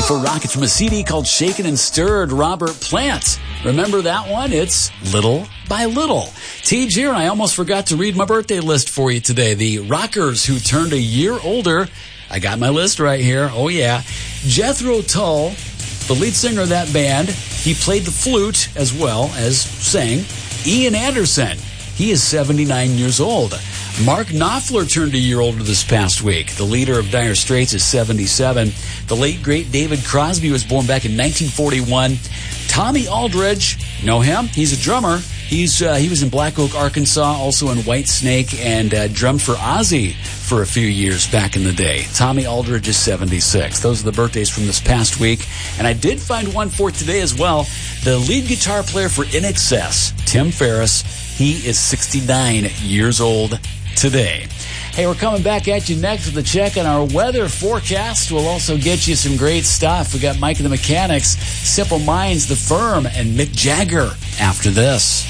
94 Rockets from a CD called Shaken and Stirred, Robert Plant. Remember that one? It's Little by Little. Tej here, and I almost forgot to read my birthday list for you today. The rockers who turned a year older. I got my list right here. Oh, yeah. Jethro Tull, the lead singer of that band. He played the flute as well as sang. Ian Anderson. He is 79 years old. Mark Knopfler turned a year older this past week. The leader of Dire Straits is 77. The late, great David Crosby was born back in 1941. Tommy Aldridge, know him? He's a drummer. He was in Black Oak, Arkansas, also in Whitesnake, and drummed for Ozzy for a few years back in the day. Tommy Aldridge is 76. Those are the birthdays from this past week. And I did find one for today as well. The lead guitar player for INXS, Tim Ferriss, he is 69 years old today. Hey, we're coming back at you next with a check on our weather forecast. We'll also get you some great stuff. We got Mike and the Mechanics, Simple Minds, The Firm, and Mick Jagger after this.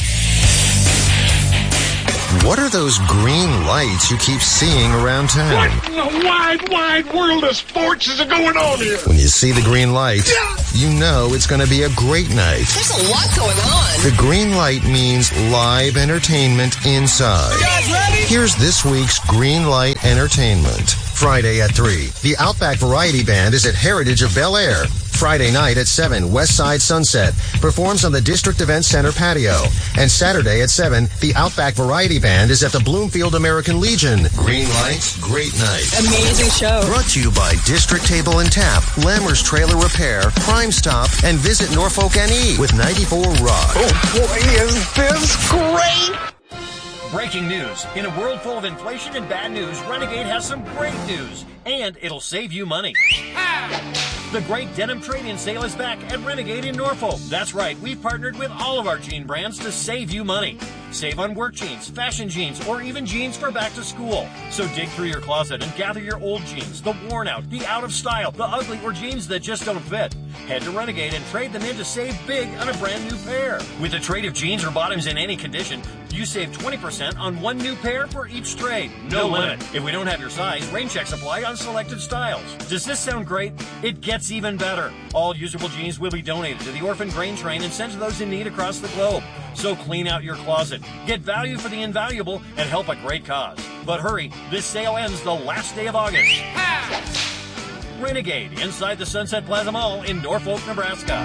What are those green lights you keep seeing around town? What in the wide, wide world of sports is going on here? When you see the green light, you know it's going to be a great night. There's a lot going on. The green light means live entertainment inside. You guys ready? Here's this week's Green Light Entertainment. Friday at 3, the Outback Variety Band is at Heritage of Bel Air. Friday night at 7, West Side Sunset performs on the District Event Center patio. And Saturday at 7, the Outback Variety Band is at the Bloomfield American Legion. Green lights, great night. Amazing show. Brought to you by District Table and Tap, Lammer's Trailer Repair, Crime Stop, and Visit Norfolk NE with 94 Rock. Oh boy, is this great! Breaking news. In a world full of inflation and bad news, Renegade has some great news. And it'll save you money. The great denim trade-in sale is back at Renegade in Norfolk. That's right, we've partnered with all of our jean brands to save you money. Save on work jeans, fashion jeans, or even jeans for back to school. So dig through your closet and gather your old jeans, the worn out, the out of style, the ugly, or jeans that just don't fit. Head to Renegade and trade them in to save big on a brand new pair. With a trade of jeans or bottoms in any condition, you save 20% on one new pair for each trade. No limit. If we don't have your size, rain checks apply on selected styles. Does this sound great? It gets even better. All usable jeans will be donated to the Orphan Grain Train and sent to those in need across the globe. So clean out your closet, get value for the invaluable, and help a great cause. But hurry, this sale ends the last day of August. Renegade, inside the Sunset Plaza Mall in Norfolk, Nebraska.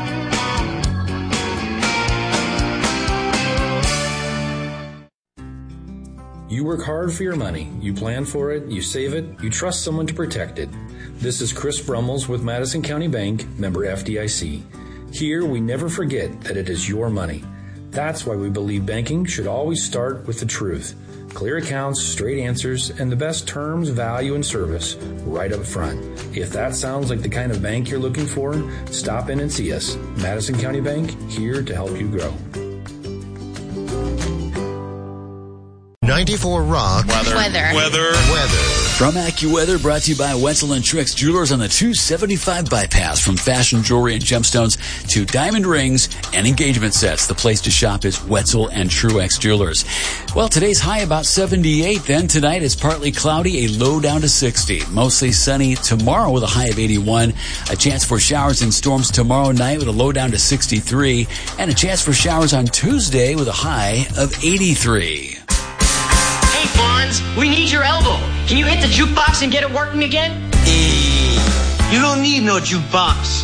You work hard for your money. You plan for it, you save it, you trust someone to protect it. This is Chris Brummels with Madison County Bank, member FDIC. Here, we never forget that it is your money. That's why we believe banking should always start with the truth. Clear accounts, straight answers, and the best terms, value, and service right up front. If that sounds like the kind of bank you're looking for, stop in and see us. Madison County Bank, here to help you grow. 94 Rock. Weather. From AccuWeather, brought to you by Wetzel and Truex Jewelers on the 275 bypass. From fashion jewelry and gemstones to diamond rings and engagement sets, the place to shop is Wetzel and Truex Jewelers. Well, today's high about 78. Then tonight is partly cloudy, a low down to 60. Mostly sunny tomorrow with a high of 81. A chance for showers and storms tomorrow night with a low down to 63. And a chance for showers on Tuesday with a high of 83. Hey, Fonz, we need your elbow. Can you hit the jukebox and get it working again? You don't need no jukebox.